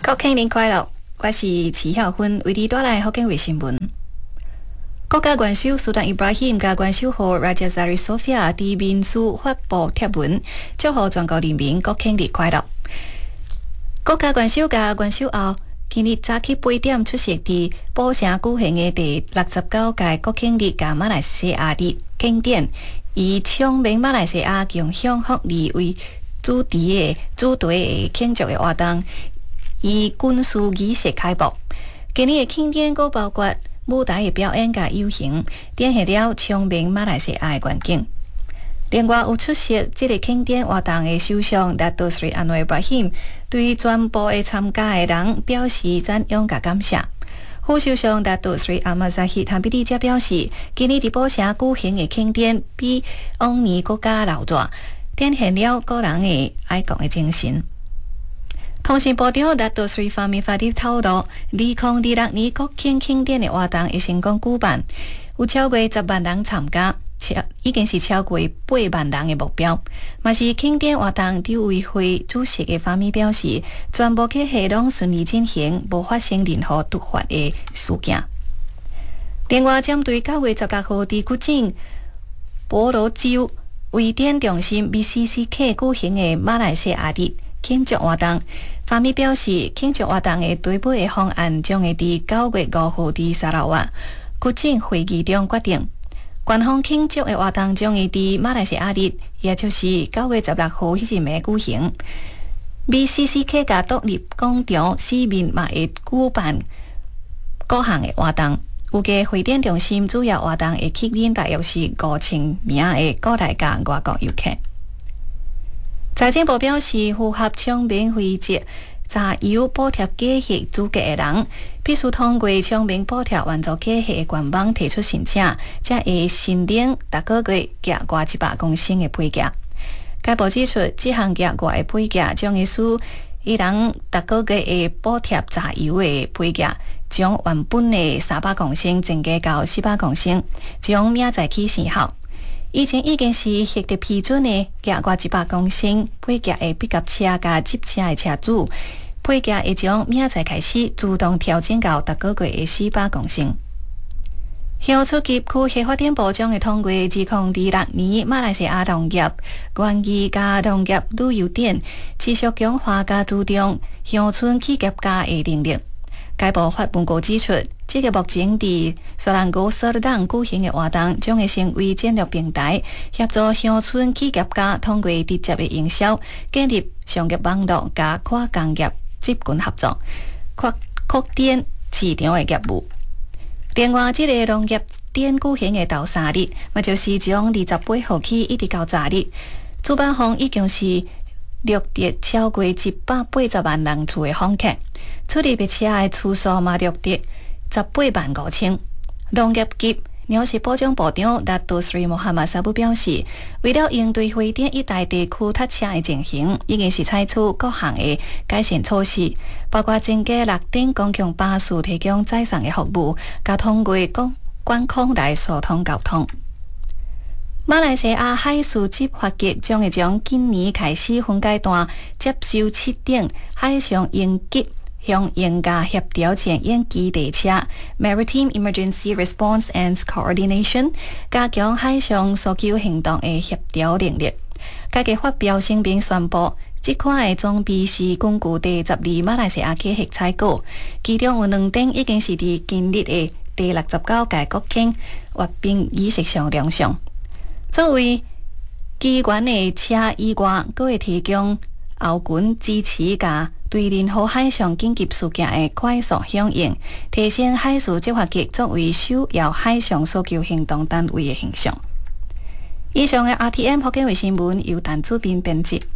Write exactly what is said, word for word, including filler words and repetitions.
国庆年快乐！我是齐晓芬，为你带来福建卫新闻。国家元首苏丹伊布拉欣甲元首后 Raja Zari Sofia 伫民署发布贴文，祝贺全国人民国庆日快乐。国家元首甲元首后，今日早起八点出席伫宝城举行的第六十九届国庆日甲马来西亚日庆典，以昌明马来西亚共享福利为主题的主题的庆祝的活动。以军事仪式开幕，今日的庆典阁包括舞台的表演甲游行，展现了昌明马来西亚的环境。另外有出席这个庆典活动的首相达多斯里安维巴辛，对全部的参加的人表示赞扬甲感谢。副首相达多斯里阿马扎希坦比利则表示，今日伫宝城举行的庆典比往年更加热闹，展现了个人的爱国的精神。通讯部长达多斯方面发的透露，二零二六年国庆庆典的活动会成功举办，有超过十万人参加，超已经是超过八万人的目标。嘛是庆典活动执委会主席的方面表示，全部去系统顺利进行，无发生任何突发的事件。另外，针对九月十六号伫古晋婆罗洲微电中心 B C C K 举行的马来西亚日庆祝活动，方面表示，庆祝活动的追尾的方案将会伫九月五号伫沙拉瓦古晋会议中决定。官方庆祝的活动将会伫马来西亚日，也就是九月十六号迄阵会举行。B C C K 甲独立广场四面嘛会举办各项的活动。有个会展中心主要活动会吸引大约是五千名的国内甲外国游客。财政部表示，符合昌明惠节柴油补贴计划资格的人，必须通过昌明补贴援助计划的官网提出申请，才会申领逐个月价外一百公升的配价。该部指出，这项价外的配价将会使伊人逐个月的补贴柴油的配价，从原本的三百公升增加到四百公升，从明仔起生效。以前已经是获得批准的价外一百公升配价的笔夹车甲接车的车主，配价会从明仔开始自动调整到逐个月的四百公升。乡村及区域发展部将会通过二零二六年马来西亚农业、园艺甲农业旅游展持续强化甲注重乡村企业家的能力。该部发文告指出，这个目前伫雪兰莪索尔党举行的活动，将会成为战略平台，协助乡村企业家通过直接的营销，建立商业网络，甲跨工业集群合作，扩扩展市场的业务。另外，这个农业展举行的头三日，嘛就是从二十八号起一直到昨日，主办方已经是录得超过一百八十万人次的访客。出入的车的次数嘛录得十八万五千。农业及粮食保障部长达多斯里穆罕默沙布表示，为了应对会展一带地区塞车的情形，已经是采取各项的改善措施，包括增加六顶公共巴士提供载送的服务，甲通过公管控来疏通交通。马来西亚海事执法局将会从今年开始分阶段接收七顶海上应急向应甲协调前应急地车 Maritime Emergency Response and Coordination， 加强海上搜救行动的协调能力。该局发表声明宣布，这款的装备是根据第十二马来西亚计划采购，其中有两顶已经是伫今日的第六十九届国庆阅兵仪式上亮相。作为机关的车以外，佫会提供后勤支持，甲对任何海上紧急事件的快速响应，提升海事执法局作为首要海上搜救行动单位的形象。以上的 R T M 福建卫新闻由陈主编编辑。